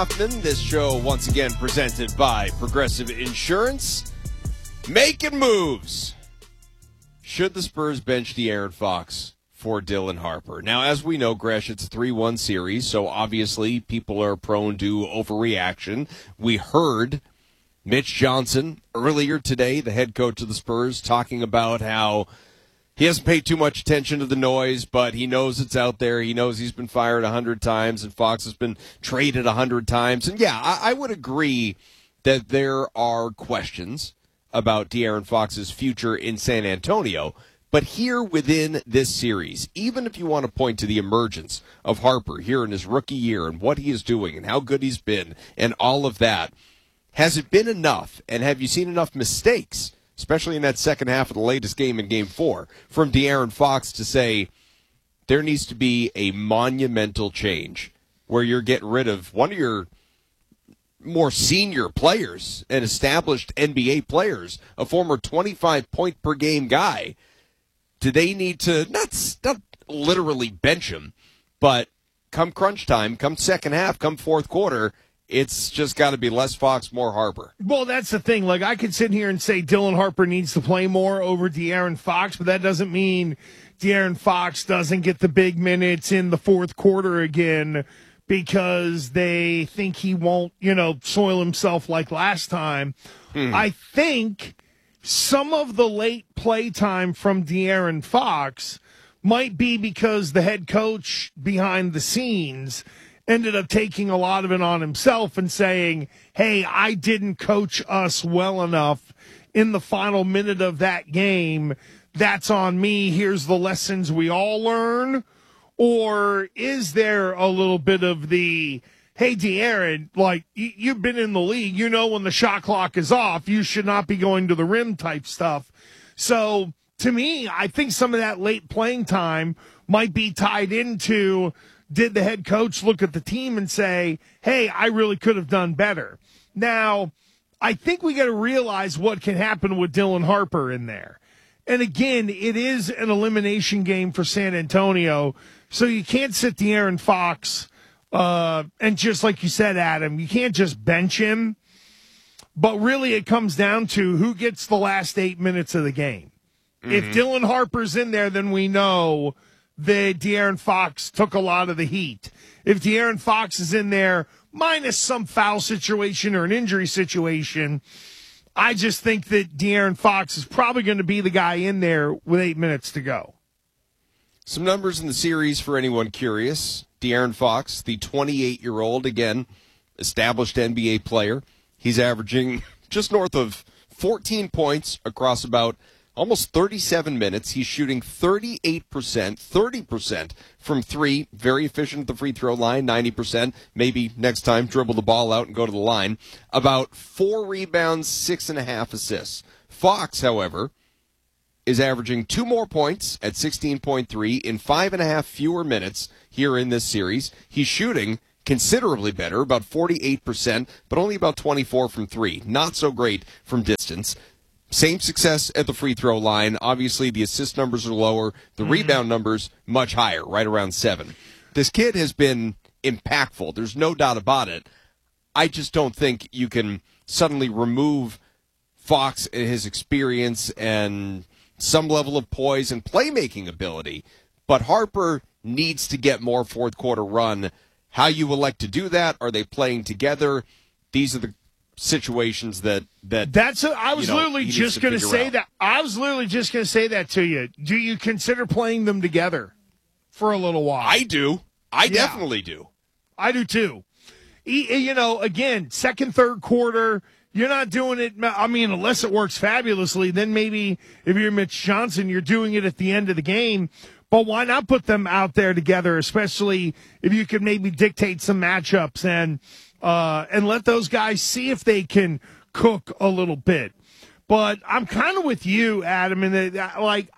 This show once again presented by Progressive Insurance. Making moves. Should the Spurs bench De'Aaron Fox for Dylan Harper? Now, as we know, Gresh, it's a 3-1 series, so obviously people are prone to overreaction. We heard Mitch Johnson earlier today, the head coach of the Spurs, talking about how he hasn't paid too much attention to the noise, but he knows it's out there. He knows he's been fired 100 times and Fox has been traded 100 times. And, yeah, I would agree that there are questions about De'Aaron Fox's future in San Antonio. But here within this series, even if you want to point to the emergence of Harper here in his rookie year and what he is doing and how good he's been and all of that, has it been enough? And have you seen enough mistakes, especially in that second half of the latest game in Game 4, from De'Aaron Fox to say there needs to be a monumental change where you're getting rid of one of your more senior players and established NBA players, a former 25-point-per-game guy? Do they need to not literally bench him, but come crunch time, come second half, come fourth quarter, it's just got to be less Fox, more Harper? Well, that's the thing. Like, I could sit here and say Dylan Harper needs to play more over De'Aaron Fox, but that doesn't mean De'Aaron Fox doesn't get the big minutes in the fourth quarter again because they think he won't, soil himself like last time. I think some of the late play time from De'Aaron Fox might be because the head coach behind the scenes ended up taking a lot of it on himself and saying, hey, I didn't coach us well enough in the final minute of that game. That's on me. Here's the lessons we all learn. Or is there a little bit of the, hey, De'Aaron, like, you've been in the league. You know when the shot clock is off, you should not be going to the rim type stuff. So, to me, I think some of that late playing time might be tied into, did the head coach look at the team and say, hey, I really could have done better? Now, I think we got to realize what can happen with Dylan Harper in there. And again, it is an elimination game for San Antonio, so you can't sit De'Aaron Fox, and just like you said, Adam, you can't just bench him. But really it comes down to who gets the last 8 minutes of the game. Mm-hmm. If Dylan Harper's in there, then we know that De'Aaron Fox took a lot of the heat. If De'Aaron Fox is in there, minus some foul situation or an injury situation, I just think that De'Aaron Fox is probably going to be the guy in there with 8 minutes to go. Some numbers in the series for anyone curious. De'Aaron Fox, the 28-year-old, again, established NBA player. He's averaging just north of 14 points across about almost 37 minutes. He's shooting 38%, 30% from three. Very efficient at the free throw line, 90%. Maybe next time dribble the ball out and go to the line. About 4 rebounds, 6.5 assists. Fox, however, is averaging 2 more points at 16.3 in 5.5 fewer minutes here in this series. He's shooting considerably better, about 48%, but only about 24 from three. Not so great from distance. Same success at the free throw line. Obviously, the assist numbers are lower. The rebound numbers much higher, right around 7. This kid has been impactful. There's no doubt about it. I just don't think you can suddenly remove Fox and his experience and some level of poise and playmaking ability. But Harper needs to get more fourth quarter run. How you elect to do that? Are they playing together? These are the situations that I was literally just going to say that. I was literally just going to say that to you. Do you consider playing them together for a little while? I do. I definitely do. I do too. Again, second, third quarter, you're not doing it. I mean, unless it works fabulously, then maybe if you're Mitch Johnson, you're doing it at the end of the game. But why not put them out there together, especially if you could maybe dictate some matchups and let those guys see if they can cook a little bit. But I'm kind of with you, Adam, in that,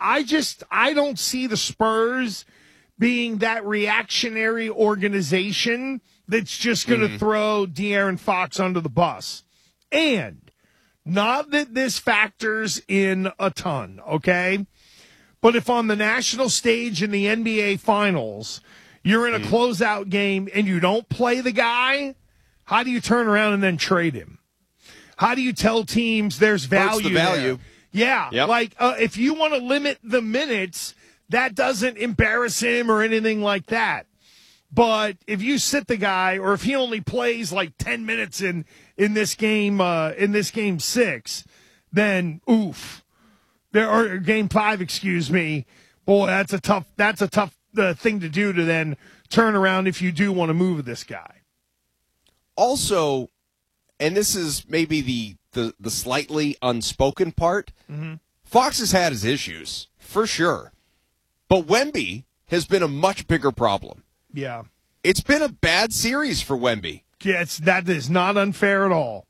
I don't see the Spurs being that reactionary organization that's just going to throw De'Aaron Fox under the bus. And not that this factors in a ton, okay? But if on the national stage in the NBA Finals, you're in a closeout game and you don't play the guy, How do you turn around and then trade him? How do you tell teams there's value? The value. Yeah. Yep. Like, if you want to limit the minutes, that doesn't embarrass him or anything like that. But if you sit the guy, or if he only plays like 10 minutes in this game 6, then oof. Or game 5, excuse me. Boy, that's a tough thing to do, to then turn around if you do want to move this guy. Also, and this is maybe the slightly unspoken part, Fox has had his issues, for sure. But Wemby has been a much bigger problem. Yeah. It's been a bad series for Wemby. Yeah, that is not unfair at all.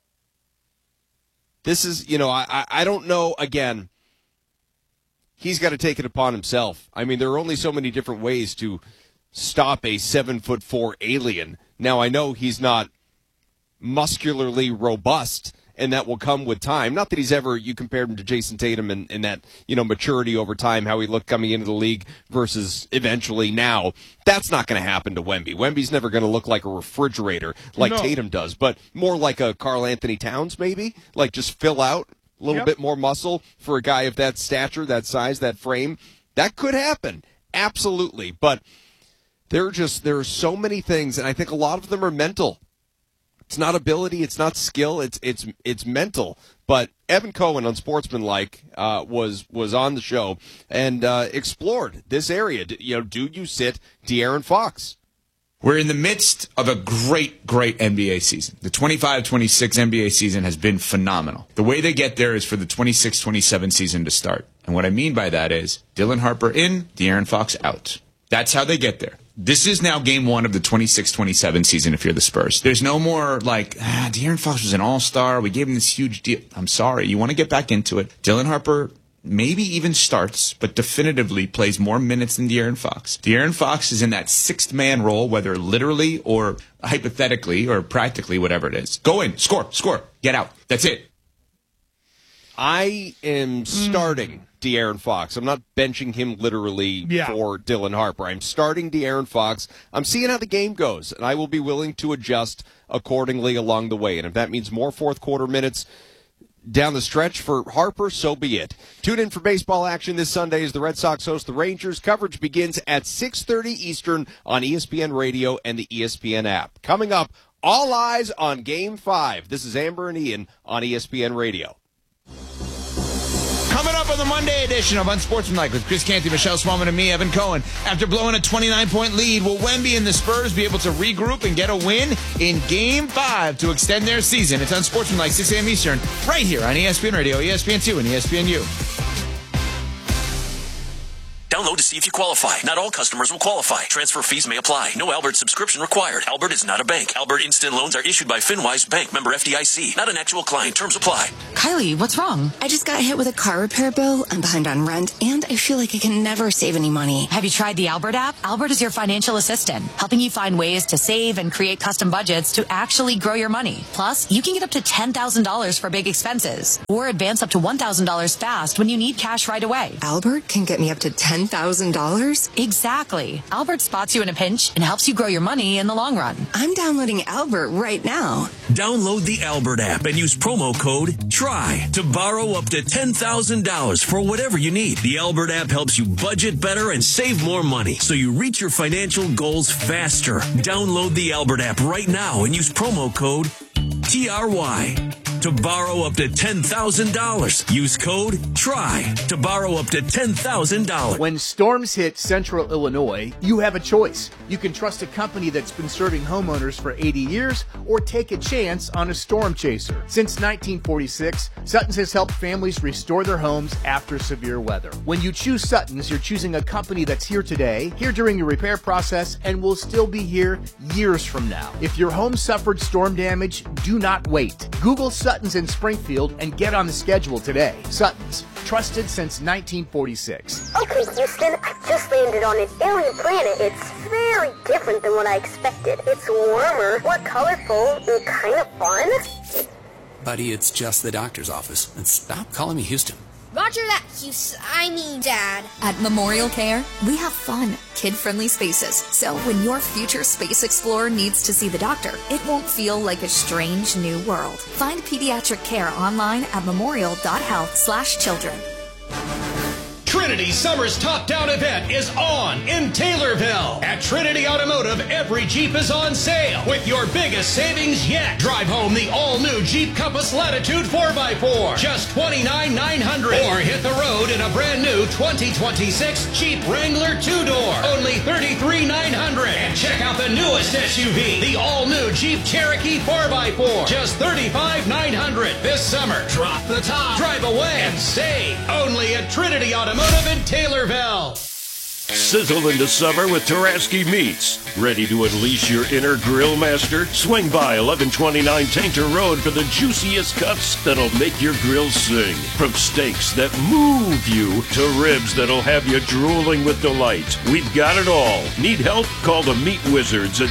This is, I don't know, again, he's got to take it upon himself. I mean, there are only so many different ways to stop a 7'4" alien. Now, I know he's not muscularly robust, and that will come with time. Not that you compared him to Jason Tatum in that, maturity over time, how he looked coming into the league versus eventually now. That's not going to happen to Wemby. Wemby's never going to look like a refrigerator like Tatum does, but more like a Karl Anthony Towns maybe, like just fill out a little bit more muscle for a guy of that stature, that size, that frame. That could happen. Absolutely. But there are so many things, and I think a lot of them are mental. It's not ability, it's not skill, it's mental. But Evan Cohen on Sportsmanlike was on the show and explored this area. Do you sit De'Aaron Fox? We're in the midst of a great NBA season. The 25-26 NBA season has been phenomenal. The way they get there is for the 26-27 season to start. And what I mean by that is Dylan Harper in, De'Aaron Fox out. That's how they get there. This is now game 1 of the 26-27 season if you're the Spurs. There's no more like, De'Aaron Fox was an all-star. We gave him this huge deal. I'm sorry. You want to get back into it. Dylan Harper maybe even starts, but definitively plays more minutes than De'Aaron Fox. De'Aaron Fox is in that sixth-man role, whether literally or hypothetically or practically, whatever it is. Go in, score, get out. That's it. I am starting De'Aaron Fox. I'm not benching him literally for Dylan Harper. I'm starting De'Aaron Fox. I'm seeing how the game goes, and I will be willing to adjust accordingly along the way. And if that means more fourth quarter minutes down the stretch for Harper, so be it. Tune in for baseball action this Sunday as the Red Sox host the Rangers. Coverage begins at 6:30 Eastern on ESPN Radio and the ESPN app. Coming up, all eyes on Game 5. This is Amber and Ian on ESPN Radio. Coming up on the Monday edition of Unsportsmanlike with Chris Canty, Michelle Swallman, and me, Evan Cohen. After blowing a 29-point lead, will Wemby and the Spurs be able to regroup and get a win in Game 5 to extend their season? It's Unsportsmanlike, 6 a.m. Eastern, right here on ESPN Radio, ESPN2, and ESPNU. Download to see if you qualify. Not all customers will qualify. Transfer fees may apply. No Albert subscription required. Albert is not a bank. Albert Instant Loans are issued by FinWise Bank, member FDIC. Not an actual client. Terms apply. Kylie, what's wrong? I just got hit with a car repair bill. I'm behind on rent, and I feel like I can never save any money. Have you tried the Albert app? Albert is your financial assistant, helping you find ways to save and create custom budgets to actually grow your money. Plus, you can get up to $10,000 for big expenses, or advance up to $1,000 fast when you need cash right away. Albert can get me up to $10,000? Exactly. Albert spots you in a pinch and helps you grow your money in the long run. I'm downloading Albert right now. Download the Albert app and use promo code TRY to borrow up to $10,000 for whatever you need. The Albert app helps you budget better and save more money so you reach your financial goals faster. Download the Albert app right now and use promo code TRY to borrow up to $10,000. Use code TRY to borrow up to $10,000. When storms hit central Illinois, you have a choice. You can trust a company that's been serving homeowners for 80 years or take a chance on a storm chaser. Since 1946, Sutton's has helped families restore their homes after severe weather. When you choose Sutton's, you're choosing a company that's here today, here during your repair process, and will still be here years from now. If your home suffered storm damage, do not wait. Google Sutton's in Springfield and get on the schedule today. Sutton's, trusted since 1946. Okay, Houston, I just landed on an alien planet. It's very different than what I expected. It's warmer, more colorful, and kind of fun. Buddy, it's just the doctor's office. And stop calling me Houston. Roger that, Dad. At Memorial Care, we have fun, kid-friendly spaces. So when your future space explorer needs to see the doctor, it won't feel like a strange new world. Find pediatric care online at memorial.health/children. Trinity Summer's Top Down event is on in Taylorville. At Trinity Automotive, every Jeep is on sale with your biggest savings yet. Drive home the all-new Jeep Compass Latitude 4x4, just $29,900. Or hit the road in a brand new 2026 Jeep Wrangler 2-door, only $33,900. And check out the newest SUV, the all-new Jeep Cherokee 4x4, just $35,900. This summer, drop the top, drive away, and save only at Trinity Automotive in Taylorville. Sizzle into summer with Taraski Meats. Ready to unleash your inner grill master? Swing by 1129 Tainter Road for the juiciest cuts that'll make your grill sing. From steaks that move you to ribs that'll have you drooling with delight. We've got it all. Need help? Call the Meat Wizards at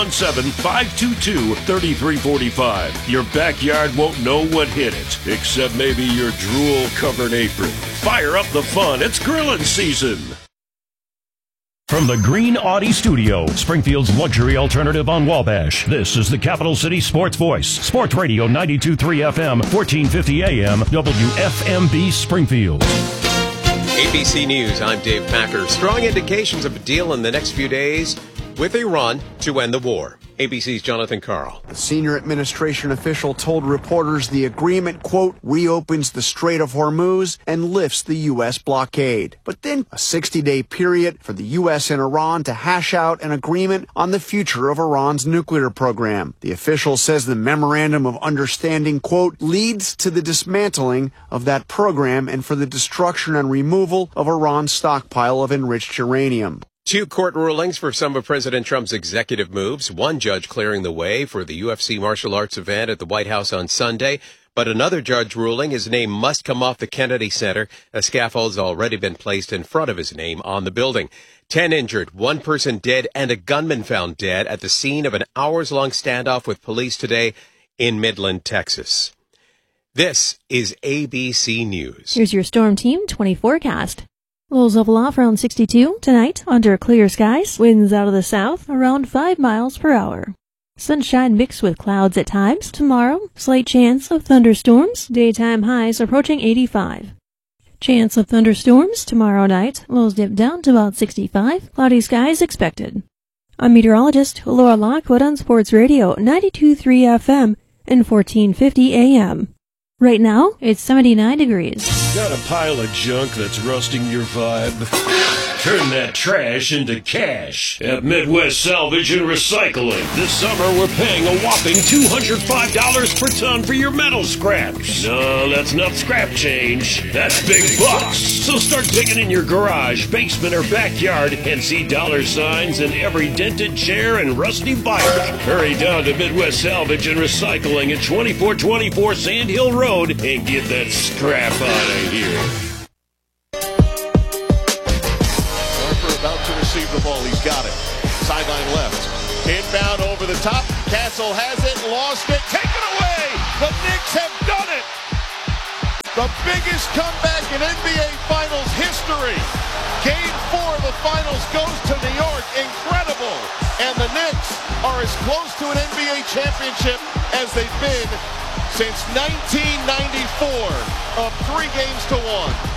217-522-3345. Your backyard won't know what hit it, except maybe your drool-covered apron. Fire up the fun. It's grilling season. From the Green Audi Studio, Springfield's luxury alternative on Wabash, this is the Capital City Sports Voice. Sports Radio 92.3 FM, 1450 AM, WFMB Springfield. ABC News, I'm Dave Packer. Strong indications of a deal in the next few days with Iran to end the war. ABC's Jonathan Carl. The senior administration official told reporters the agreement, quote, reopens the Strait of Hormuz and lifts the U.S. blockade. But then a 60-day period for the U.S. and Iran to hash out an agreement on the future of Iran's nuclear program. The official says the memorandum of understanding, quote, leads to the dismantling of that program and for the destruction and removal of Iran's stockpile of enriched uranium. 2 court rulings for some of President Trump's executive moves. One judge clearing the way for the UFC martial arts event at the White House on Sunday. But another judge ruling his name must come off the Kennedy Center. A scaffold has already been placed in front of his name on the building. 10 injured, 1 person dead, and a gunman found dead at the scene of an hours-long standoff with police today in Midland, Texas. This is ABC News. Here's your Storm Team 20 forecast. Lows level off around 62 tonight under clear skies. Winds out of the south around 5 miles per hour. Sunshine mixed with clouds at times. Tomorrow, slight chance of thunderstorms. Daytime highs approaching 85. Chance of thunderstorms tomorrow night. Lows dip down to about 65. Cloudy skies expected. I'm meteorologist Laura Lockwood on Sports Radio 92.3 FM and 1450 AM. Right now, it's 79 degrees. Got a pile of junk that's rusting your vibe? Turn that trash into cash at Midwest Salvage and Recycling. This summer, we're paying a whopping $205 per ton for your metal scraps. No, that's not scrap change. That's big bucks. So start digging in your garage, basement, or backyard and see dollar signs in every dented chair and rusty Bible. Hurry down to Midwest Salvage and Recycling at 2424 Sand Hill Road and get that scrap out of here. About to receive the ball. He's got it. Sideline left. Inbound over the top. Castle has it. Lost it. Taken away. The Knicks have done it. The biggest comeback in NBA Finals history. Game 4 of the Finals goes to New York. Incredible. And the Knicks are as close to an NBA championship as they've been since 1994. Up 3 games to 1.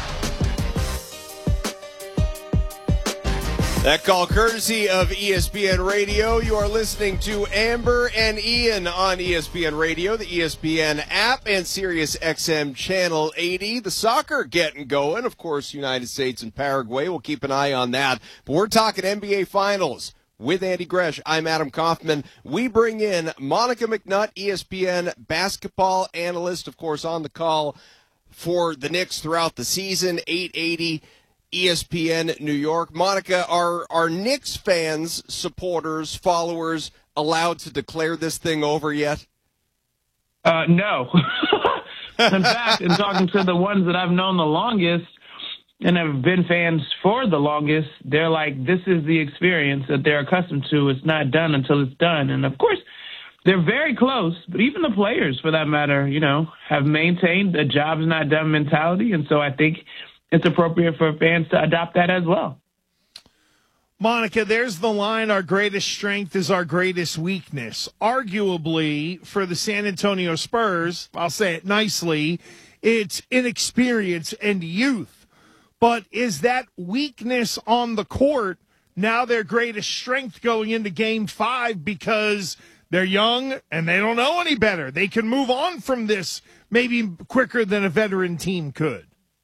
That call courtesy of ESPN Radio. You are listening to Amber and Ian on ESPN Radio, the ESPN app, and Sirius XM Channel 80. The soccer getting going. Of course, United States and Paraguay. We'll keep an eye on that. But we're talking NBA Finals with Andy Gresh. I'm Adam Kaufman. We bring in Monica McNutt, ESPN basketball analyst, of course, on the call for the Knicks throughout the season, 880 ESPN New York. Monica, are Knicks fans, supporters, followers allowed to declare this thing over yet? No. In fact, in talking to the ones that I've known the longest and have been fans for the longest, they're like, this is the experience that they're accustomed to. It's not done until it's done. And, of course, They're very close, but even the players, for that matter, have maintained a job's not done mentality, and so I think it's appropriate for fans to adopt that as well. Monica, there's the line, our greatest strength is our greatest weakness. Arguably, for the San Antonio Spurs, I'll say it nicely, it's inexperience and youth. But is that weakness on the court now their greatest strength going into Game 5 because they're young and they don't know any better? They can move on from this maybe quicker than a veteran team could.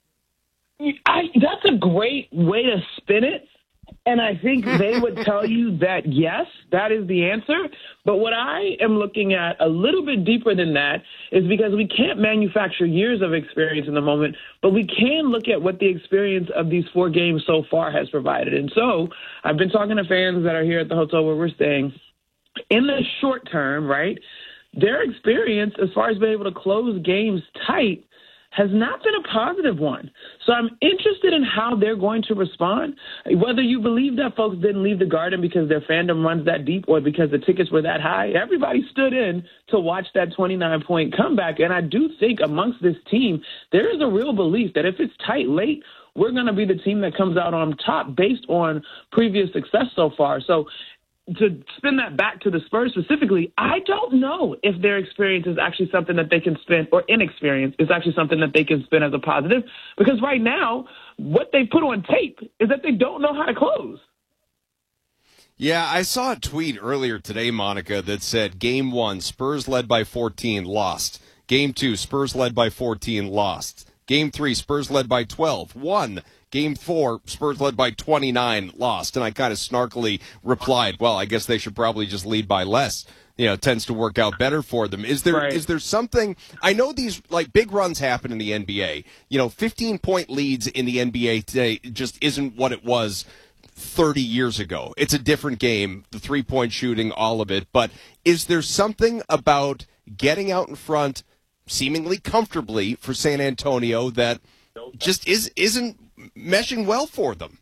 That's a great way to spin it. And I think they would tell you that, yes, that is the answer. But what I am looking at a little bit deeper than that is because we can't manufacture years of experience in the moment, but we can look at what the experience of these 4 games so far has provided. And so I've been talking to fans that are here at the hotel where we're staying. In the short term, right, their experience as far as being able to close games tight has not been a positive one. So I'm interested in how they're going to respond, whether you believe that folks didn't leave the Garden because their fandom runs that deep or because the tickets were that high. Everybody stood in to watch that 29-point comeback, and I do think amongst this team, there is a real belief that if it's tight late, we're going to be the team that comes out on top based on previous success so far. So to spin that back to the Spurs specifically, I don't know if their experience is actually something that they can spin, or inexperience is actually something that they can spin as a positive, because right now, what they put on tape is that they don't know how to close. Yeah, I saw a tweet earlier today, Monica, that said Game 1, Spurs led by 14, lost. Game 2, Spurs led by 14, lost. Game 3, Spurs led by 12, won. Game 4, Spurs led by 29, lost. And I kind of snarkily replied, well, I guess they should probably just lead by less. It tends to work out better for them. Is there something, I know these like big runs happen in the NBA. 15-point leads in the NBA today just isn't what it was 30 years ago. It's a different game, the three-point shooting, all of it. But is there something about getting out in front seemingly comfortably for San Antonio that just isn't meshing well for them?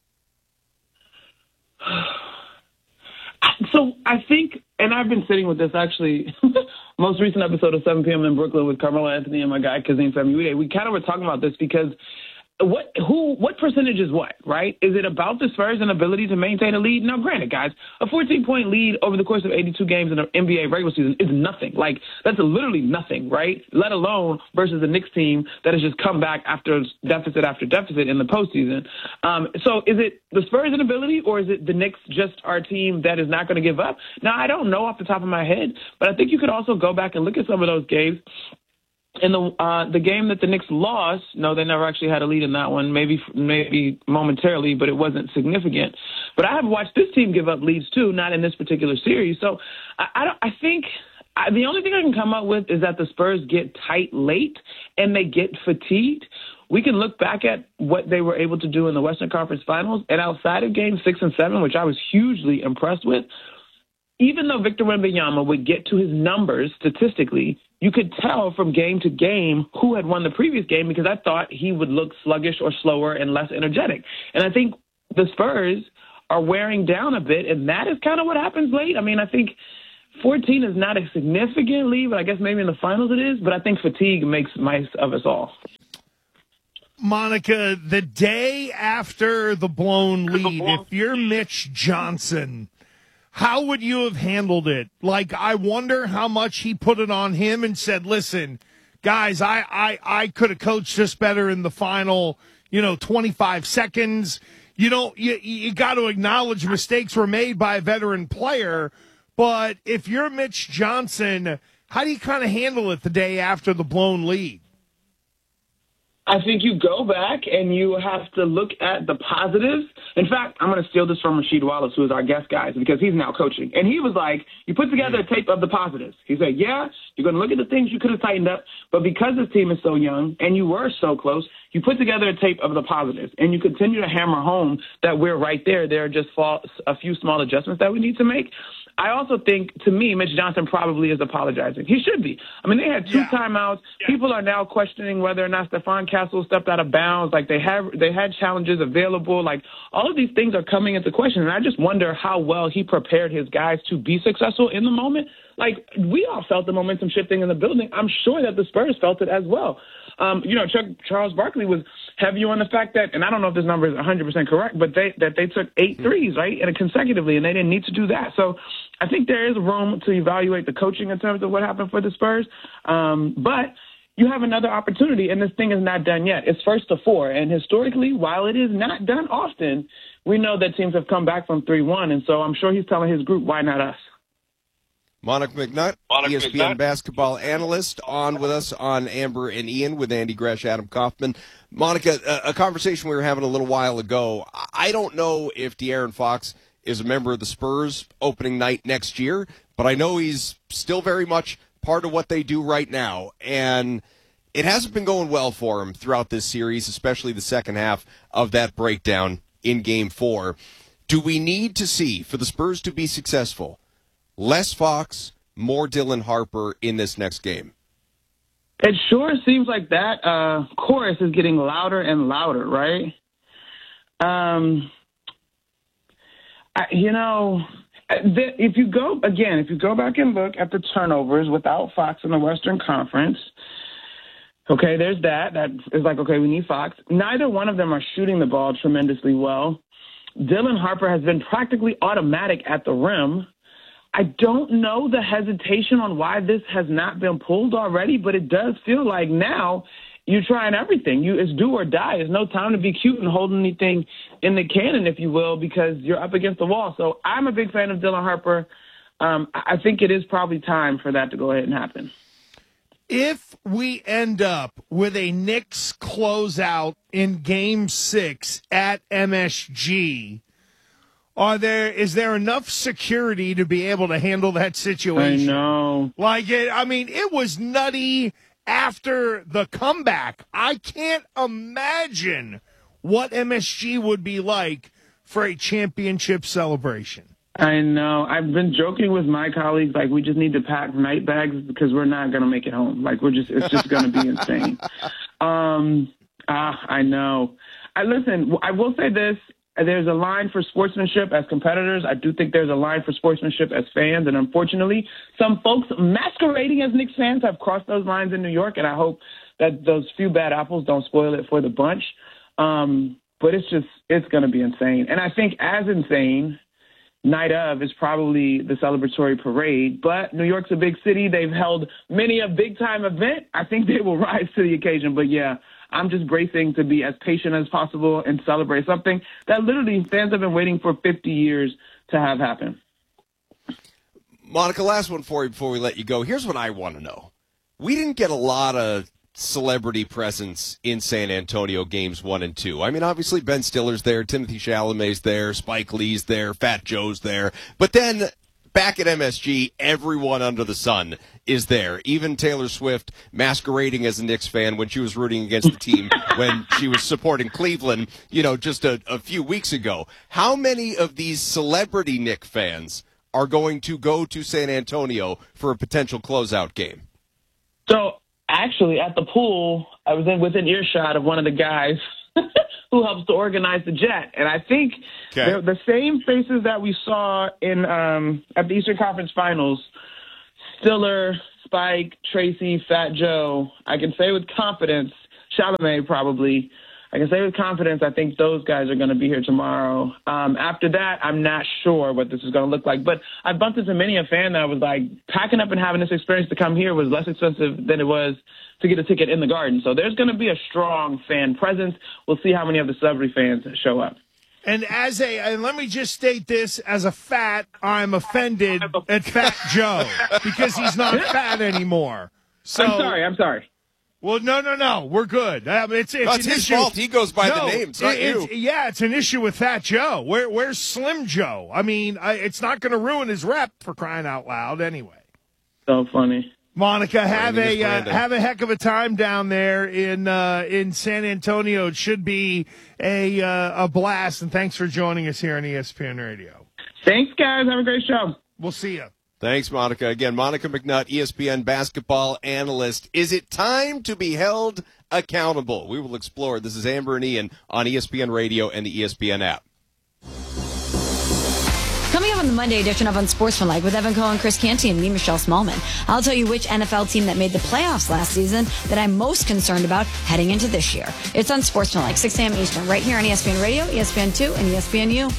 So I think, and I've been sitting with this actually, most recent episode of 7 p.m. in Brooklyn with Carmelo Anthony and my guy Kazim Famuyiwa, we kind of were talking about this because what percentage is what, right? Is it about the Spurs and ability to maintain a lead? Now, granted, guys, a 14-point lead over the course of 82 games in an NBA regular season is nothing. Like, that's literally nothing, right? Let alone versus the Knicks team that has just come back after deficit in the postseason. So is it the Spurs' inability, or is it the Knicks just our team that is not going to give up? Now, I don't know off the top of my head, but I think you could also go back and look at some of those games. In the game that the Knicks lost, no, they never actually had a lead in that one, maybe momentarily, but it wasn't significant. But I have watched this team give up leads too, not in this particular series. So I think the only thing I can come up with is that the Spurs get tight late and they get fatigued. We can look back at what they were able to do in the Western Conference Finals, and outside of Games 6 and 7, which I was hugely impressed with, even though Victor Wembanyama would get to his numbers statistically, you could tell from game to game who had won the previous game because I thought he would look sluggish or slower and less energetic. And I think the Spurs are wearing down a bit, and that is kind of what happens late. I mean, I think 14 is not a significant lead, but I guess maybe in the finals it is. But I think fatigue makes mice of us all. Monica, the day after the blown lead, if you're Mitch Johnson, how would you have handled it? Like, I wonder how much he put it on him and said, listen, guys, I could have coached this better in the final, 25 seconds. You got to acknowledge mistakes were made by a veteran player. But if you're Mitch Johnson, how do you kind of handle it the day after the blown lead? I think you go back and you have to look at the positives. In fact, I'm going to steal this from Rasheed Wallace, who is our guest, guys, because he's now coaching. And he was like, you put together a tape of the positives. He said, yeah, you're going to look at the things you could have tightened up, but because this team is so young and you were so close, you put together a tape of the positives, and you continue to hammer home that we're right there. There are just a few small adjustments that we need to make. I also think, to me, Mitch Johnson probably is apologizing. He should be. I mean, they had two timeouts. People are now questioning whether or not Stephon Castle stepped out of bounds. Like, they had challenges available. Like, all of these things are coming into question, and I just wonder how well he prepared his guys to be successful in the moment. Like, we all felt the momentum shifting in the building. I'm sure that the Spurs felt it as well. Charles Barkley was heavy on the fact that, and I don't know if this number is 100% correct, but they took 8 threes, right, and consecutively, and they didn't need to do that. So I think there is room to evaluate the coaching in terms of what happened for the Spurs. But you have another opportunity, and this thing is not done yet. It's 1st to 4, and historically, while it is not done often, we know that teams have come back from 3-1, and so I'm sure he's telling his group, why not us? Monica McNutt, ESPN basketball analyst, on with us on Amber and Ian with Andy Gresh, Adam Kaufman. Monica, a conversation we were having a little while ago. I don't know if De'Aaron Fox is a member of the Spurs opening night next year, but I know he's still very much part of what they do right now. And it hasn't been going well for him throughout this series, especially the second half of that breakdown in Game 4. Do we need to see, for the Spurs to be successful, less Fox, more Dylan Harper in this next game? It sure seems like that chorus is getting louder and louder, right? If you go back and look at the turnovers without Fox in the Western Conference, okay, there's that. That is like, okay, we need Fox. Neither one of them are shooting the ball tremendously well. Dylan Harper has been practically automatic at the rim. I don't know the hesitation on why this has not been pulled already, but it does feel like now you're trying everything. It's do or die. There's no time to be cute and hold anything in the cannon, if you will, because you're up against the wall. So I'm a big fan of Dylan Harper. I think it is probably time for that to go ahead and happen. If we end up with a Knicks closeout in Game 6 at MSG, is there enough security to be able to handle that situation? I know. It was nutty after the comeback. I can't imagine what MSG would be like for a championship celebration. I know. I've been joking with my colleagues, like, we just need to pack night bags because we're not going to make it home. Like, it's just going to be insane. I know. Listen, I will say this. There's a line for sportsmanship as competitors. I do think there's a line for sportsmanship as fans. And unfortunately, some folks masquerading as Knicks fans have crossed those lines in New York. And I hope that those few bad apples don't spoil it for the bunch. But it's going to be insane. And I think as insane, night of is probably the celebratory parade. But New York's a big city. They've held many a big-time event. I think they will rise to the occasion. But, yeah, I'm just bracing to be as patient as possible and celebrate something that literally fans have been waiting for 50 years to have happen. Monica, last one for you before we let you go. Here's what I want to know. We didn't get a lot of celebrity presence in San Antonio games 1 and 2. I mean, obviously Ben Stiller's there, Timothy Chalamet's there, Spike Lee's there, Fat Joe's there. But then back at MSG, everyone under the sun is there. Even Taylor Swift masquerading as a Knicks fan when she was rooting against the team when she was supporting Cleveland, just a few weeks ago. How many of these celebrity Knicks fans are going to go to San Antonio for a potential closeout game? So, actually, at the pool, I was within earshot of one of the guys who helps to organize the jet. And I think they're the same faces that we saw in at the Eastern Conference Finals, Stiller, Spike, Tracy, Fat Joe. I can say with confidence, Chalamet probably, I can say with confidence, I think those guys are going to be here tomorrow. After that, I'm not sure what this is going to look like. But I bumped into many a fan that was like, packing up and having this experience to come here was less expensive than it was to get a ticket in the Garden. So there's going to be a strong fan presence. We'll see how many of the celebrity fans show up. And and let me just state this, as a fat, I'm offended at Fat Joe because he's not fat anymore. So, I'm sorry. Well, no, we're good. It's his fault. He goes by the name. It's not you. It's an issue with Fat Joe. Where's Slim Joe? I mean, it's not going to ruin his rep, for crying out loud. Anyway, so funny. Monica, have a heck of a time down there in San Antonio. It should be a blast. And thanks for joining us here on ESPN Radio. Thanks, guys. Have a great show. We'll see you. Thanks, Monica. Again, Monica McNutt, ESPN basketball analyst. Is it time to be held accountable? We will explore. This is Amber and Ian on ESPN Radio and the ESPN app. Coming up on the the Monday edition of Unsportsmanlike with Evan Cohen, Chris Canty, and me, Michelle Smallman. I'll tell you which NFL team that made the playoffs last season that I'm most concerned about heading into this year. It's Unsportsmanlike, 6 a.m. Eastern, right here on ESPN Radio, ESPN2, and ESPNU.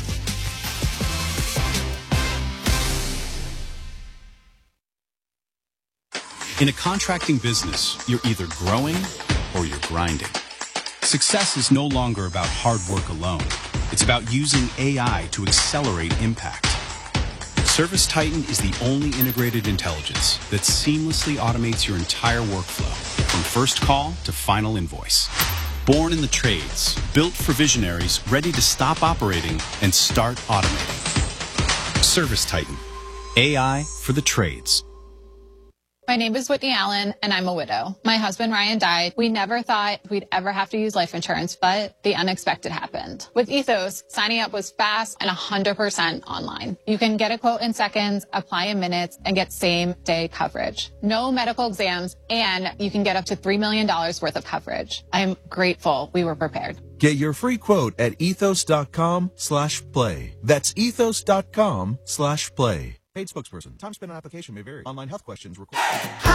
In a contracting business, you're either growing or you're grinding. Success is no longer about hard work alone. It's about using AI to accelerate impact. ServiceTitan is the only integrated intelligence that seamlessly automates your entire workflow, from first call to final invoice. Born in the trades, built for visionaries ready to stop operating and start automating. ServiceTitan, AI for the trades. My name is Whitney Allen, and I'm a widow. My husband, Ryan, died. We never thought we'd ever have to use life insurance, but the unexpected happened. With Ethos, signing up was fast and 100% online. You can get a quote in seconds, apply in minutes, and get same-day coverage. No medical exams, and you can get up to $3 million worth of coverage. I'm grateful we were prepared. Get your free quote at ethos.com/play. That's ethos.com/play. Paid spokesperson. Time spent on application may vary. Online health questions required.